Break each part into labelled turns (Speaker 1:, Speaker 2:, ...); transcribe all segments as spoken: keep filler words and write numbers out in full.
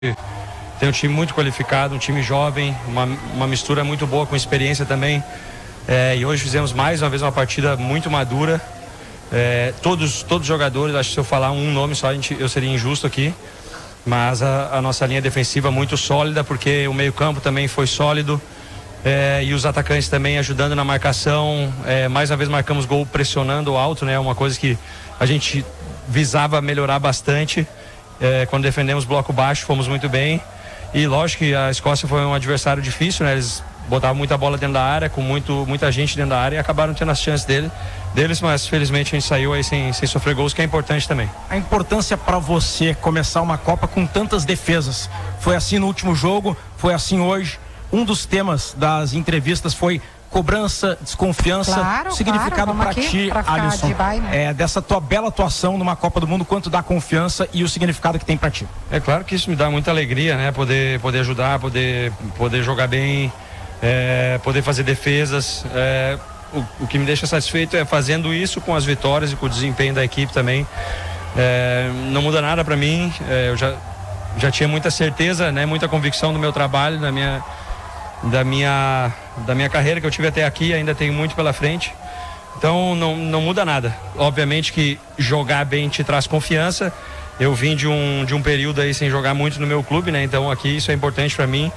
Speaker 1: tem um time muito qualificado, um time jovem, uma, uma mistura muito boa com experiência também. É, e hoje fizemos mais uma vez uma partida muito madura. É, todos, todos os jogadores, acho que se eu falar um nome só, a gente, eu seria injusto aqui. Mas a, a nossa linha defensiva muito sólida, porque o meio-campo também foi sólido. É, e os atacantes também ajudando na marcação. É, mais uma vez marcamos gol pressionando alto, né? Uma coisa que a gente visava melhorar bastante. É, quando defendemos bloco baixo, fomos muito bem. E lógico que a Escócia foi um adversário difícil, né? Eles botavam muita bola dentro da área, com muito, muita gente dentro da área, e acabaram tendo as chances dele, deles, mas felizmente a gente saiu aí sem, sem sofrer gols, que é importante também.
Speaker 2: A importância para você começar uma Copa com tantas defesas, foi assim no último jogo, foi assim hoje. Um dos temas das entrevistas foi cobrança, desconfiança,
Speaker 3: claro,
Speaker 2: significado
Speaker 3: claro,
Speaker 2: para ti, Alisson, de baile, né? é, dessa tua bela atuação numa Copa do Mundo, quanto dá confiança e o significado que tem para ti.
Speaker 1: É claro que isso me dá muita alegria, né? Poder, poder ajudar, poder, poder jogar bem, é, poder fazer defesas. É, o, o que me deixa satisfeito é fazendo isso com as vitórias e com o desempenho da equipe também. É, não muda nada para mim. É, eu já, já tinha muita certeza, né? Muita convicção no meu trabalho, na minha da minha da minha carreira que eu tive até aqui, ainda tenho muito pela frente, então não, não muda nada. Obviamente que jogar bem te traz confiança. Eu vim de um, de um período aí sem jogar muito no meu clube, né? Então aqui isso é importante para mim,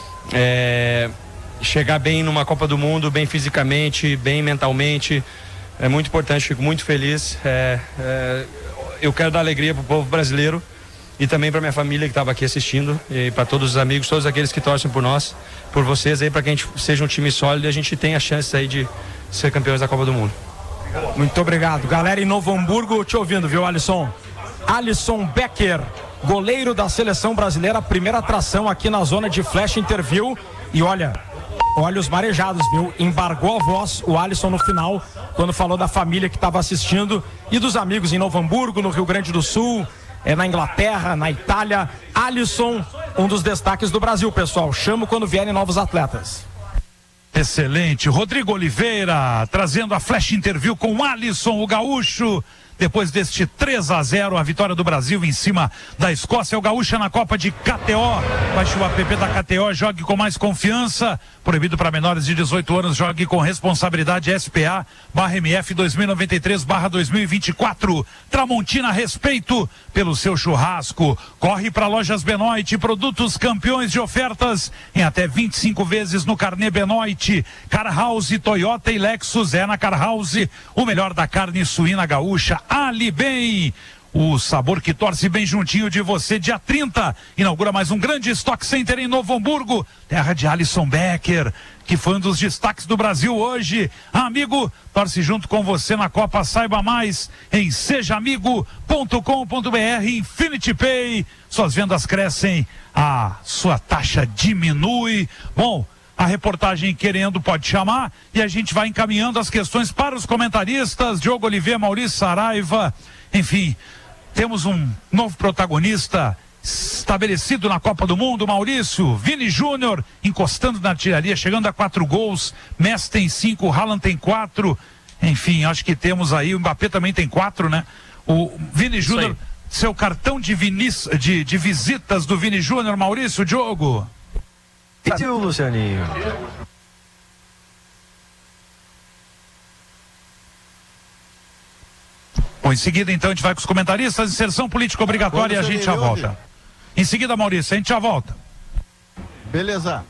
Speaker 1: é, chegar bem numa Copa do Mundo, bem fisicamente, bem mentalmente, é muito importante, fico muito feliz. é, é, eu quero dar alegria pro povo brasileiro e também para minha família que estava aqui assistindo, e para todos os amigos, todos aqueles que torcem por nós, por vocês aí, para que a gente seja um time sólido e a gente tenha a chance aí de ser campeões da Copa do Mundo.
Speaker 2: Muito obrigado. Galera em Novo Hamburgo te ouvindo, viu, Alisson? Alisson Becker, goleiro da seleção brasileira, primeira atração aqui na zona de Flash Interview. E olha, olha os marejados, viu? Embargou a voz o Alisson no final, quando falou da família que estava assistindo e dos amigos em Novo Hamburgo, no Rio Grande do Sul, é na Inglaterra, na Itália. Alisson, um dos destaques do Brasil, pessoal. Chamo quando vierem novos atletas.
Speaker 4: Excelente. Rodrigo Oliveira trazendo a Flash Interview com Alisson, o gaúcho. Depois deste três a zero, a vitória do Brasil em cima da Escócia. O Gaúcha na Copa de K T O. Baixe o app da K T O, jogue com mais confiança. Proibido para menores de dezoito anos, jogue com responsabilidade. S P A barra M F dois mil e noventa e três barra dois mil e vinte e quatro. Tramontina, respeito pelo seu churrasco. Corre para Lojas Benoit, produtos campeões de ofertas em até vinte e cinco vezes no carnê Benoit. Car House, Toyota e Lexus é na Car House. O melhor da carne suína gaúcha. Ali Bem, o sabor que torce bem juntinho de você. Dia trinta, inaugura mais um grande Stock Center em Novo Hamburgo, terra de Alisson Becker, que foi um dos destaques do Brasil hoje. Amigo, torce junto com você na Copa. Saiba mais em seja amigo ponto com ponto br. Infinity Pay, suas vendas crescem, a sua taxa diminui. Bom, a reportagem querendo pode chamar e a gente vai encaminhando as questões para os comentaristas. Diogo Oliveira, Maurício Saraiva, enfim, temos um novo protagonista estabelecido na Copa do Mundo. Maurício, Vini Júnior encostando na artilharia, chegando a quatro gols. Messi tem cinco, Haaland tem quatro. Enfim, acho que temos aí, o Mbappé também tem quatro, né? O Vini Júnior, seu cartão de, vinis, de, de visitas do Vini Júnior. Maurício, Diogo.
Speaker 5: E o Lucianinho?
Speaker 4: Bom, em seguida então a gente vai com os comentaristas. Inserção política obrigatória e a gente já volta. Em seguida, Maurício, a gente já volta.
Speaker 5: Beleza.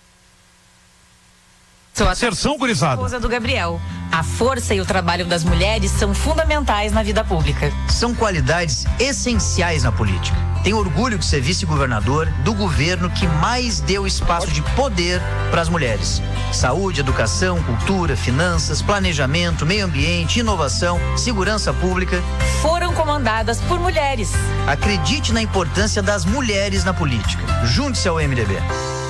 Speaker 6: Sou a
Speaker 4: Inserção, gurizada.
Speaker 6: esposa do Gabriel. A força e o trabalho das mulheres são fundamentais na vida pública.
Speaker 7: São qualidades essenciais na política. Tenho orgulho de ser vice-governador do governo que mais deu espaço de poder para as mulheres. Saúde, educação, cultura, finanças, planejamento, meio ambiente, inovação, segurança pública.
Speaker 6: Foram comandadas por mulheres.
Speaker 7: Acredite na importância das mulheres na política. Junte-se ao M D B.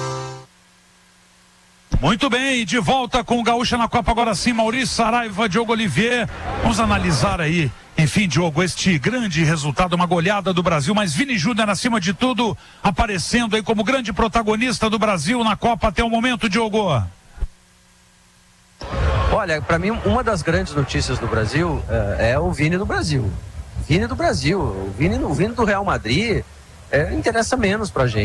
Speaker 4: Muito bem, de volta com o Gaúcha na Copa agora sim, Maurício Saraiva, Diogo Oliveira. Vamos analisar aí, enfim, Diogo, este grande resultado, uma goleada do Brasil, mas Vini Júnior acima de tudo, aparecendo aí como grande protagonista do Brasil na Copa até o momento, Diogo.
Speaker 5: Olha, para mim, uma das grandes notícias do Brasil é, é o Vini do Brasil. Vini do Brasil, o Vini, o Vini do Real Madrid. é, interessa menos pra gente.